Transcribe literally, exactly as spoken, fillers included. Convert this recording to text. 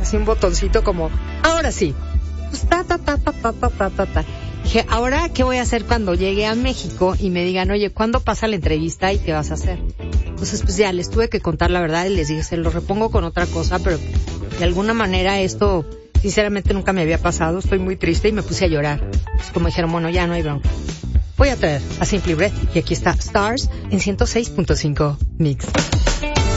así un botoncito como, ahora sí. Pues, ta, ta, ta, ta, ta, ta, ta, ta, ta. Dije, ahora, ¿qué voy a hacer cuando llegue a México y me digan, oye, ¿cuándo pasa la entrevista y qué vas a hacer? Entonces, pues ya, les tuve que contar la verdad y les dije, se lo repongo con otra cosa, pero de alguna manera esto, sinceramente, nunca me había pasado. Estoy muy triste y me puse a llorar. Pues como dijeron, bueno, ya no hay bronca. Voy a traer a Simply Red y aquí está Stars en ciento seis punto cinco Mix.